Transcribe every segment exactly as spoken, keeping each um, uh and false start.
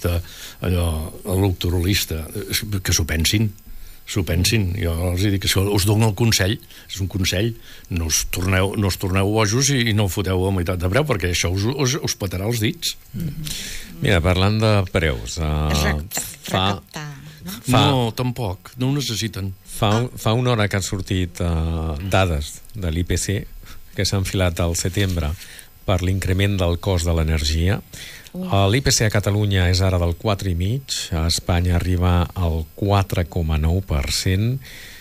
electoralista, allò, electoralista, que s'ho pensin, s'ho pensin. Jo els dic que us dono el consell, és un consell, no us torneu, no us torneu bojos i no foteu a meitat de preu, perquè això us, us, us petarà els dits. Mira, parlant de preus, uh, fa... Fa... No, tampoc, no ho necessiten. Fa, fa una hora que han sortit uh, dades de l'I P C que s'han filat al setembre per l'increment del cost de l'energia. Uh. L'I P C a Catalunya és ara del quatre coma cinc per cent, a Espanya arriba al quatre coma nou per cent.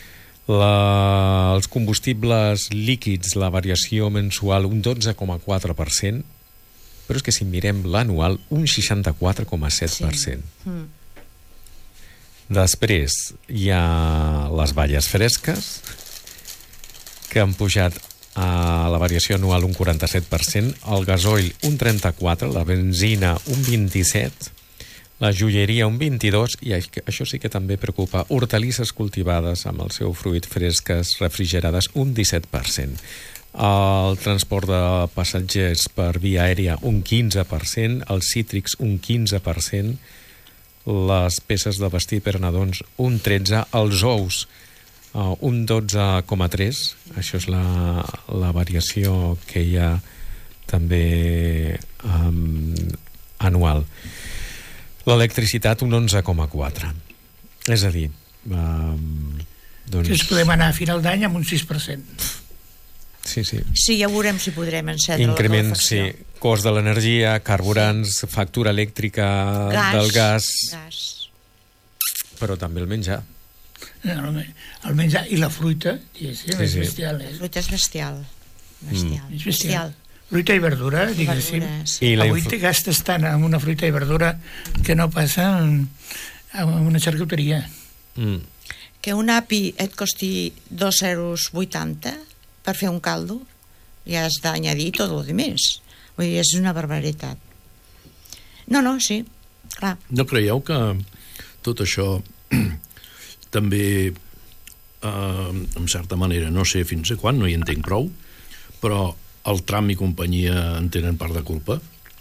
La, els combustibles líquids, la variació mensual, un dotze coma quatre per cent, però és que si mirem l'anual, un seixanta-quatre coma set per cent. Sí. Mm. Després hi ha les balles fresques, que han pujat a la variació anual un quaranta-set per cent, el gasoil un trenta-quatre per cent, la benzina un vint-i-set per cent, la joieria un vint-i-dos per cent, i això sí que també preocupa, hortalisses cultivades amb el seu fruit fresques, refrigerades, un disset per cent. El transport de passatgers per via aèria un quinze per cent, els cítrics un quinze per cent, les peces de vestir per nadons un tretze per cent, els ous uh, un dotze coma tres per cent, això és la, la variació que hi ha també um, anual. L'electricitat un onze coma quatre per cent. És a dir, um, doncs... Ens podem anar a final d'any amb un sis per cent. Sí, sí. Sí, ja veurem si podrem encendre Increment, la calefacció. Sí, cost de l'energia, carburants, sí. Factura elèctrica gas, del gas, gas, però també el menjar. El, el menjar i la fruita, sí, sí, és sí. bestial. Eh? La fruita és bestial. Bestial. Mm. És bestial. Fruita i verdura, diguéssim. Sí. Avui te gastes tant en una fruita i verdura que no passa en, en una xarcuteria. Mm. Que un api et costi dos euros vuitanta per fer un caldo, ja has d'añadir tot el demés. Vull dir, és una barbaritat. No, no, sí, clar. No creieu que tot això també, eh, en certa manera, no sé fins a quan, no hi entenc prou, però el tram i companyia en tenen part de culpa?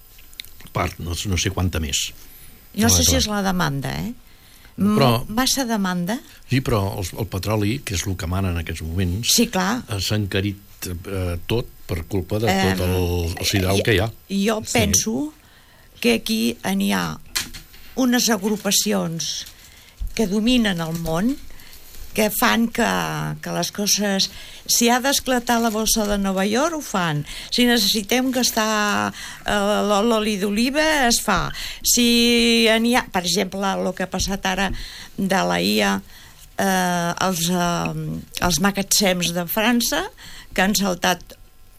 Part, no, no sé quanta més. Jo no sé si és la demanda, eh? Però, massa demanda. Sí, però el, el petroli, que és el que mana en aquests moments, sí, clar, s'ha encarit eh, tot per culpa de tot el, el sidral que hi ha. Jo sí. penso que aquí n'hi ha unes agrupacions que dominen el món, que fan que, que les coses... Si ha d'esclatar la bossa de Nova York, ho fan. Si necessitem gastar eh, l'oli d'oliva, es fa. Si n'hi ha... Per exemple, el que ha passat ara de la I A, eh, els, eh, els magatzems de França, que han saltat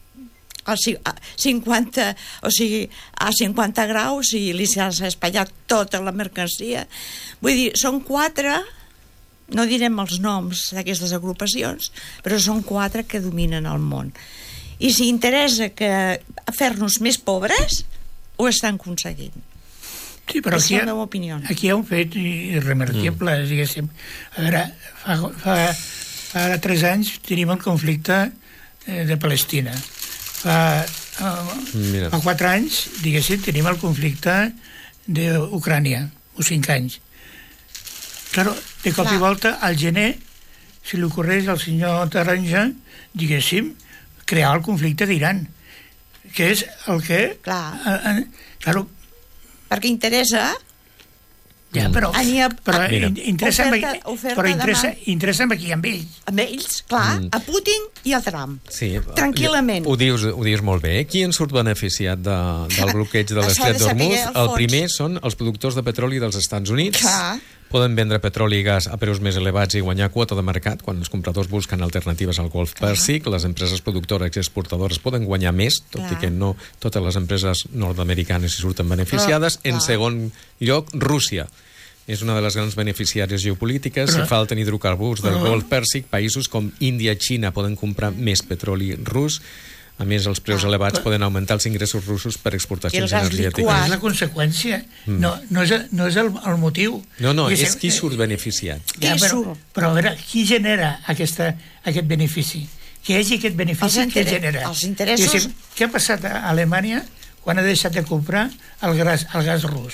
a cinquanta, o sigui, a cinquanta graus i li s'ha espatllat tota la mercancia. Vull dir, són quatre... No direm els noms d'aquestes agrupacions, però són quatre que dominen el món. I si interessa que fer-nos més pobres, ho estan aconseguint. Sí, però és aquí, la meva opinió. Aquí hi ha un fet irremertible, mm. diguéssim. A veure, fa, fa, fa tres anys tenim el conflicte de Palestina. Fa, uh, fa quatre anys, diguéssim, tenim el conflicte d'Ucrània, o cinc anys. Claro, de cop Clar. i volta, al gener, si li ocorreix al senyor Taronja, diguéssim, crear el conflicte d'Iran, que és el que... Clar. Eh, eh, claro. Perquè interessa... Ja, però, Ania, però interessa, oferta, amb, oferta però interessa, interessa amb aquí, amb ells. Amb ells, clar, mm. a Putin i a Trump. Sí, tranquil·lament. Ho dius, ho dius molt bé. Qui en surt beneficiat de, del bloqueig de l'estret d'Hormuz? El, el primer són els productors de petroli dels Estats Units. Clar. Poden vendre petroli i gas a preus més elevats i guanyar quota de mercat quan els compradors busquen alternatives al Golf Pèrsic. Les empreses productores i exportadores poden guanyar més, tot Clar. i que no totes les empreses nord-americanes hi surten beneficiades. Però, en segon lloc, Rússia. És una de les grans beneficiàries geopolítiques. Però, si falten hidrocarburs del Golf Pèrsic, països com Índia i Xina poden comprar més petroli rus. A més, els preus ah, elevats poden augmentar els ingressos russos per exportacions energètiques. És la conseqüència, mm. no, no és, no és el, el motiu. No, no, és, és qui surt beneficiat. Ja, però, però a veure, qui genera aquesta, aquest benefici? Que hi hagi aquest benefici, què genera? Els interessos... Què ha passat a Alemanya quan ha deixat de comprar el gas, el gas rus?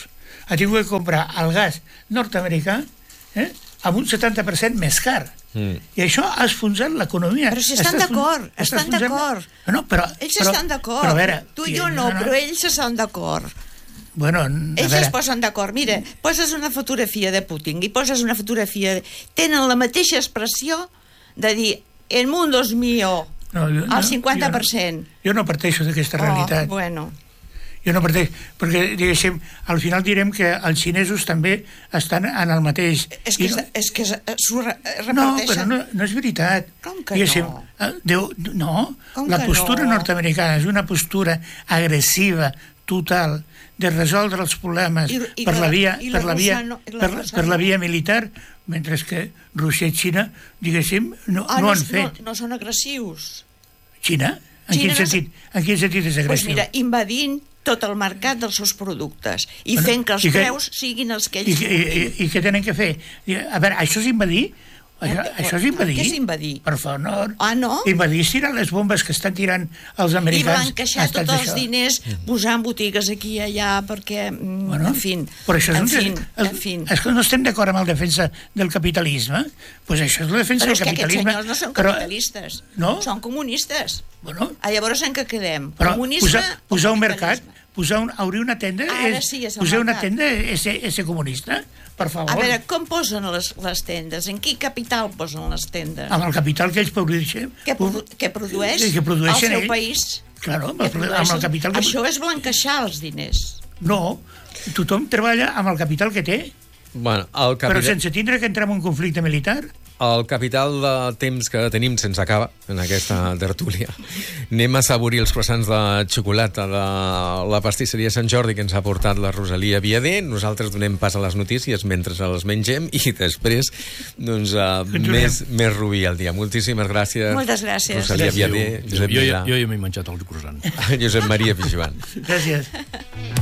ha tingut que comprar el gas nord-americà eh, amb un setanta per cent més car. Mm. I això ha esfonsat l'economia. Però si estan d'acord, estan d'acord. No, però, ells però, estan d'acord. Però a veure, tu i jo no, no, però ells estan d'acord. Bueno, ells es posen d'acord. Mira, poses una fotografia de Putin i poses una fotografia... De... Tenen la mateixa expressió de dir el mundo es mío, no, jo, al cinquanta per cent. Jo no, jo no parteixo d'aquesta oh, realitat. Bueno... Jo no parteix, perquè, diguéssim, al final direm que els xinesos també estan en el mateix. És que, no, és que s'ho reparteixen. No, però no, no és veritat. Com que diguéssim, no? Déu, no, Com la postura no? nord-americana és una postura agressiva, total, de resoldre els problemes I, i per, la via, per, la via, no, la per, per la via militar, mentre que Rússia i Xina, diguéssim, no, ah, no, no han fet. No, no són agressius. Xina? En Xina quin sentit? No... En quin sentit és agressiu? Pues mira, invadint tot el mercat dels seus productes i bueno, fent que els preus que, siguin els que ells... I, i, i, I què tenen que fer? A veure, això és invadir? Això, eh, això és invadir? Què és invadir? Per favor. Ah, no? Invadir és tirar les bombes que estan tirant els americans. I blanquejar tots els això. diners, posant botigues aquí i allà, perquè, bueno, en fi... Però això és en un, fin, el, en fin. És que no estem d'acord amb el defensa del capitalisme? Doncs pues això és la defensa però del capitalisme. Però és que aquests senyors no són capitalistes. Però, no? Són comunistes. Bueno, ah, llavors en què quedem? Però Comunisme posar, posar un mercat, posar un, obrir una tenda, Ara és, sí, és posar mercat. una tenda és ser, és ser comunista, per favor. A veure, com posen les, les tendes? En quin capital posen les tendes? Amb el capital que ells produeixen. Que, produ que produeix que el seu ells. país. Claro, amb el, amb el capital que... Això és blanquejar els diners. No, tothom treballa amb el capital que té. Bueno, el capital... Però sense tindre que entrar en un conflicte militar. El capital de temps que tenim sense acabar en aquesta tertúlia. Anem a assaborir els croissants de xocolata de la pastisseria Sant Jordi que ens ha portat la Rosalia Viader. Nosaltres donem pas a les notícies mentre els mengem i després doncs, uh, més, més Rubí al dia. Moltíssimes gràcies. Moltes gràcies. Rosalia Viader, Josep jo, jo, jo ja m'he menjat el croissant. Josep Maria Pijoan. Gràcies.